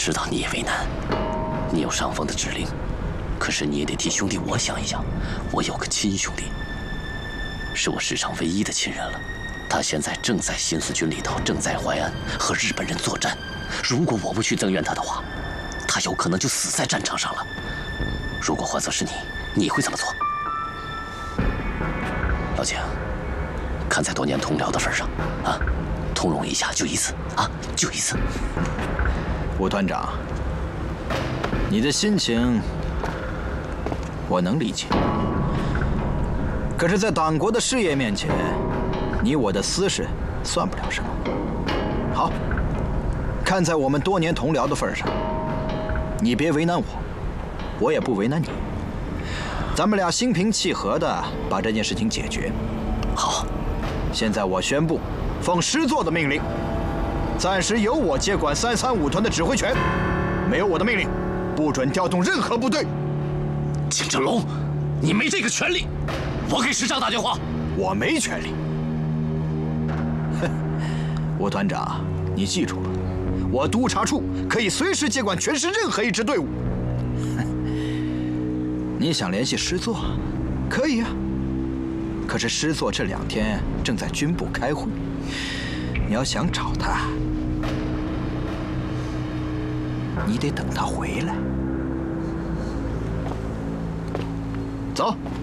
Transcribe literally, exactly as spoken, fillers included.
知道你也为难，你有上峰的指令，可是你也得替兄弟我想一想。我有个亲兄弟，是我世上唯一的亲人了。他现在正在新四军里头，正在淮安和日本人作战。如果我不去增援他的话，他有可能就死在战场上了。如果换作是你，你会怎么做？老景，看在多年同僚的份上，啊，通融一下，就一次啊，就一次。 吴团长，你的心情我能理解，可是，在党国的事业面前，你我的私事算不了什么。好，看在我们多年同僚的份上，你别为难我，我也不为难你，咱们俩心平气和的把这件事情解决。 好， 现在我宣布，奉师座的命令，暂时由我接管三三五团的指挥权，没有我的命令，不准调动任何部队。 景振龙，你没这个权利。我给师长打电话。 我没权利。哼，吴团长，你记住了，我督察处可以随时接管全市任何一支队伍。你想联系师座，可以啊。可是师座这两天正在军部开会，你要想找他，你得等他回来。走。